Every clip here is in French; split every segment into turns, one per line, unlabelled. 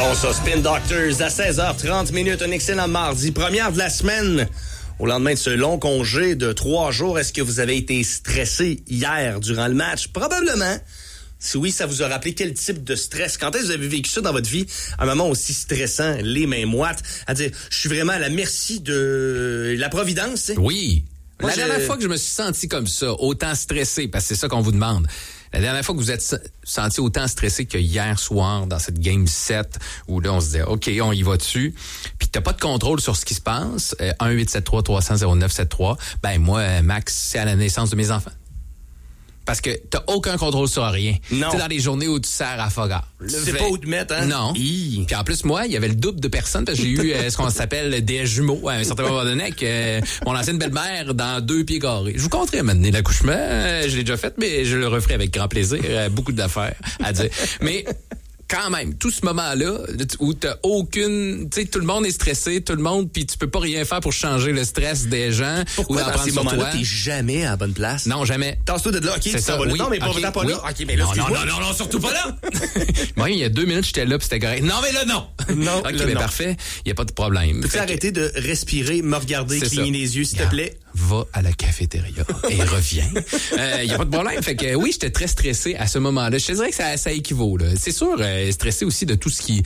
Bon, ça, Spin Doctors à 16h30, un excellent mardi, première de la semaine. Au lendemain de ce long congé de 3 jours, est-ce que vous avez été stressé hier durant le match? Probablement. Si oui, ça vous a rappelé quel type de stress? Quand est-ce que vous avez vécu ça dans votre vie? Un moment aussi stressant, les mains moites, à dire, je suis vraiment à la merci de la providence, tu sais.
Oui.
Moi,
la dernière fois que je me suis senti comme ça, autant stressé, parce que c'est ça qu'on vous demande. La dernière fois que vous êtes senti autant stressé que hier soir dans cette Game 7 où là, on se disait, OK, on y va dessus. Puis t'as pas de contrôle sur ce qui se passe. 1-873-300-0973. Ben moi, Max, c'est à la naissance de mes enfants. Parce que t'as aucun contrôle sur rien.
Non.
Tu sais, dans les journées où tu sers à Fogar.
Tu sais pas où te mettre, hein?
Non. Puis en plus, moi, il y avait le double de personnes parce que j'ai eu ce qu'on s'appelle des jumeaux à un certain moment donné avec mon ancienne belle-mère dans 2 pieds carrés. Je vous compterai maintenant l'accouchement. Je l'ai déjà fait, mais je le referai avec grand plaisir. Beaucoup d'affaires à dire. Mais quand même, tout ce moment-là où t'as aucune... Tu sais, tout le monde est stressé, tout le monde, puis tu peux pas rien faire pour changer le stress des gens.
Pourquoi
ou
dans ces moments-là, t'es jamais à la bonne place?
Non, jamais.
Tasse-toi de là, OK, ça va là.
Oui,
Non, mais pas
okay,
pas
oui.
là. OK, mais là,
non, surtout pas là. Moi, il y a 2 minutes, j'étais là, puis c'était correct. Non, mais là, non.
Non,
OK,
là,
mais
non.
parfait. Il y a pas de problème.
Peux-tu arrêter de respirer, me regarder,
C'est
cligner
ça.
les yeux, s'il te plaît?
Va à la cafétéria et reviens. Il y a pas de problème. Fait que oui, j'étais très stressé à ce moment-là. Je te dirais que ça équivaut, là. C'est sûr, stressé aussi de tout ce qui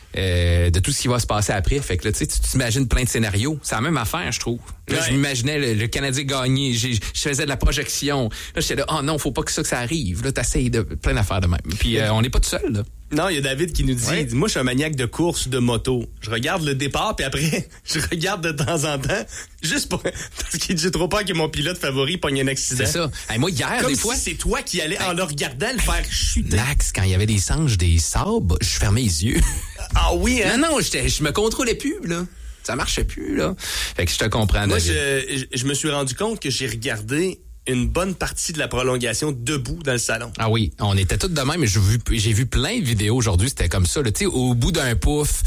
va se passer après. Fait que là, tu t'imagines plein de scénarios. C'est la même affaire, je trouve. Là, je m'imaginais le Canadien gagner. Je faisais de la projection. Là, j'étais là, oh non, faut pas que ça arrive. Là, t'essayes de plein d'affaires de même. Puis on n'est pas tout seul, là.
Non, il y a David qui nous dit,
Ouais.
il dit, moi, je suis un maniaque de course de moto. Je regarde le départ, puis après, je regarde de temps en temps, juste pour... Parce qu'il dit, j'ai trop peur que mon pilote favori pogne un accident.
C'est ça. Hey, moi, hier,
Comme
des
si
fois...
c'est toi qui allais, en le regardant, le faire chuter.
Max, quand il y avait des singes, des sabres, je fermais les yeux.
Ah oui, hein?
Non, je me contrôlais plus, là. Ça marchait plus, là. Fait que je te comprends,
Moi,
David.
je me suis rendu compte que j'ai regardé une bonne partie de la prolongation debout dans le salon.
Ah oui, on était tous de même, mais j'ai vu plein de vidéos aujourd'hui, c'était comme ça, là, tu sais, au bout d'un pouf,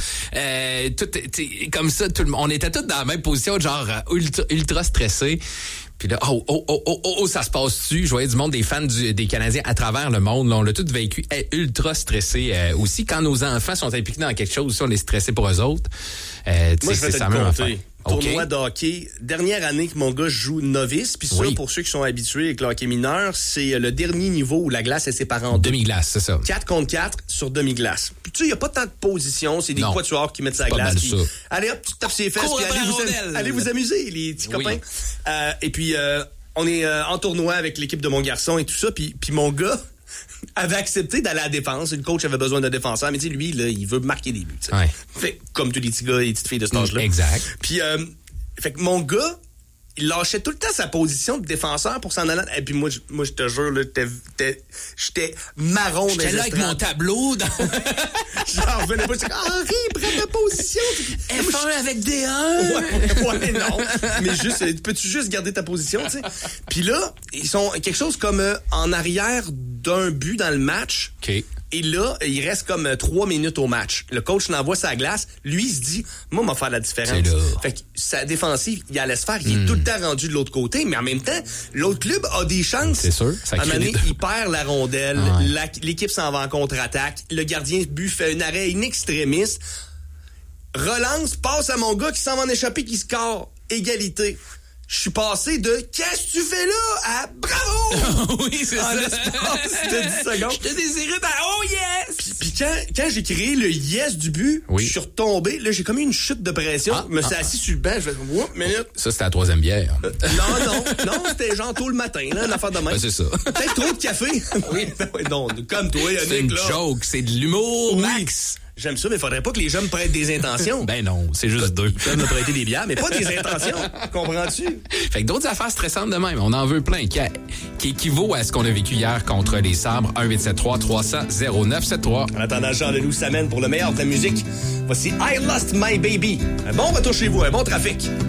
comme ça, on était tous dans la même position, genre ultra stressés. Puis là, ça se passe dessus. Je voyais du monde, des fans des Canadiens à travers le monde. Là, on l'a tout vécu ultra stressé aussi. Quand nos enfants sont impliqués dans quelque chose, aussi, on est stressé pour eux autres.
Moi, je vais te
ça
le
même
compter.
affaire.
Tournoi
OK.
de hockey. Dernière année que mon gars joue novice. Puis ça,
Oui.
pour ceux qui sont habitués avec le hockey mineur, c'est le dernier niveau où la glace est séparée en deux.
Demi-glace, c'est ça.
4 contre 4 sur demi-glace. Puis tu sais, il n'y a pas tant de positions. C'est des
Non.
quatuors qui mettent sa
Pas
glace.
mal
Puis,
ça.
allez hop, tu tapes ses fesses.
Cours
Puis
après la rondelle.
allez vous amuser, les petits
Oui.
copains. Et puis, on est en tournoi avec l'équipe de mon garçon et tout ça. Puis mon gars avait accepté d'aller à la défense. Le coach avait besoin d'un défenseur. Mais tu sais, lui, là, il veut marquer des buts. Tu sais.
Ouais.
Fait comme tous les petits gars et les petites filles de cet âge-là.
Exact.
Puis, fait que mon gars, il lâchait tout le temps sa position de défenseur pour s'en aller. Et puis moi, je te jure, là, j'étais marron dans
J'étais
les
là avec
estrades.
mon tableau dans
J'en revenais pas. J'étais comme, Henri, prends ta position.
F1 avec des 1.
Ouais, non. Mais juste, peux-tu juste garder ta position, tu sais? Puis là, ils sont quelque chose comme en arrière d'un but dans le match.
OK.
Et là, il reste comme 3 minutes au match. Le coach l'envoie sa glace. Lui, il se dit, moi, m'a faire la différence.
C'est là.
Fait que sa défensive, il allait se faire. Il est tout le temps rendu de l'autre côté, mais en même temps, l'autre club a des chances.
C'est sûr, ça
À un
crée
moment donné,
des-
il perd la rondelle.
Ouais.
L'équipe s'en va en contre-attaque. Le gardien de but fait un arrêt in extremis. Relance, passe à mon gars qui s'en va en échapper, qui score. Égalité. Je suis passé de « Qu'est-ce que tu fais là? » à « Bravo! »
Oui, c'est
En
ça.
l'espace de 10 secondes.
Je te désirais dans oh yes.
Puis quand j'ai créé le yes du but,
Oui.
je suis retombé. Là, j'ai comme eu une chute de pression. Je me suis assis sur le banc. Je fais « Oups, minute. »
Ça, c'était la 3e bière.
Non, c'était genre tôt le matin, là, une affaire de même.
Ben, c'est ça.
Peut-être trop de café. Oui. Non, comme toi,
C'est
Yannick,
une
là.
joke, c'est de l'humour,
Oui.
Max.
J'aime ça, mais faudrait pas que les gens me prêtent des intentions.
Ben non, c'est juste 2.
Ils peuvent me prêter des bières, mais pas des intentions. Comprends-tu?
Fait que d'autres affaires stressantes de même, on en veut plein, qui équivaut à ce qu'on a vécu hier contre les Sabres. 1-873-300-0973.
En attendant, Jean Leloup s'amène pour le meilleur de la musique. Voici I Lost My Baby. Un bon retour chez vous, un bon trafic.